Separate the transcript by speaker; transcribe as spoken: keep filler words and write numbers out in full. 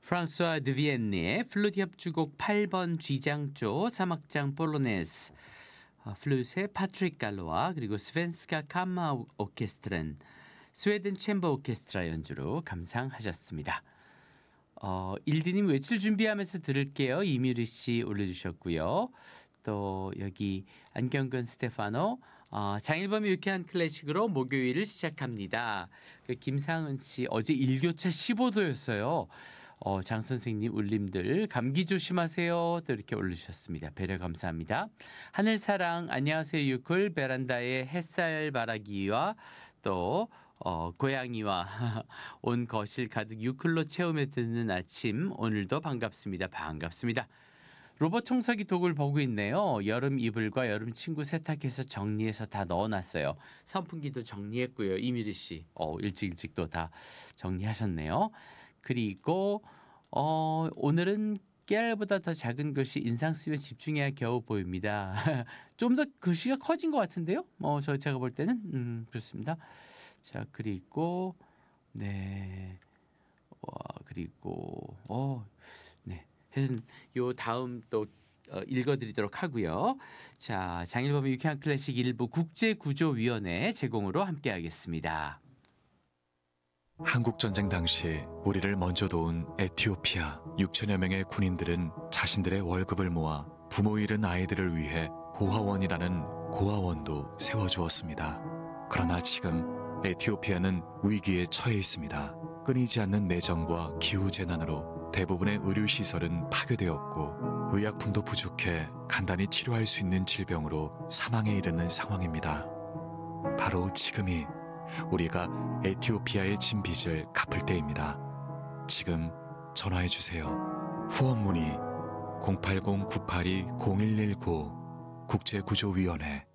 Speaker 1: 프랑스와 드비엔니의 플룻 협주곡 팔 번 G장조 사막장 볼로네스, 어, 플룻의 파트릭 갈로와 그리고 스벤스카 카마 오케스트란, 스웨덴 챔버 오케스트라 연주로 감상하셨습니다. 어, 일디님 외출 준비하면서 들을게요. 이미르 씨 올려주셨고요. 또 여기 안경근 스테파노, 어, 장일범의 유쾌한 클래식으로 목요일을 시작합니다. 그 김상은 씨 어제 일교차 십오 도였어요. 어, 장 선생님 울림들 감기 조심하세요. 또 이렇게 올려주셨습니다. 배려 감사합니다. 하늘사랑 안녕하세요. 유클 베란다에 햇살 바라기와 또 어, 고양이와 온 거실 가득 유클로 채우며 듣는 아침, 오늘도 반갑습니다. 반갑습니다. 로봇 청소기 도구를 보고 있네요. 여름 이불과 여름 친구 세탁해서 정리해서 다 넣어놨어요. 선풍기도 정리했고요. 이미리 씨, 어, 일찍 일찍 또 다 정리하셨네요. 그리고 어, 오늘은 깨알보다 더 작은 글씨 인상 쓰면 집중해야 겨우 보입니다. 좀 더 글씨가 커진 것 같은데요. 어, 저 제가 볼 때는 음, 그렇습니다. 자, 그리고 네, 와, 그리고 어, 네. 해서 요 다음 또 어, 읽어드리도록 하고요. 자, 장일범의 유쾌한 클래식 일부 국제구조위원회 제공으로 함께하겠습니다.
Speaker 2: 한국전쟁 당시 우리를 먼저 도운 에티오피아 육천여 명의 군인들은 자신들의 월급을 모아 부모 잃은 아이들을 위해 고아원이라는 고아원도 세워주었습니다. 그러나 지금 에티오피아는 위기에 처해 있습니다. 끊이지 않는 내정과 기후재난으로 대부분의 의료시설은 파괴되었고 의약품도 부족해 간단히 치료할 수 있는 질병으로 사망에 이르는 상황입니다. 바로 지금이 우리가 에티오피아의 진 빚을 갚을 때입니다. 지금 전화해주세요. 후원 문의 공팔공 구팔이 공일일구 국제구조위원회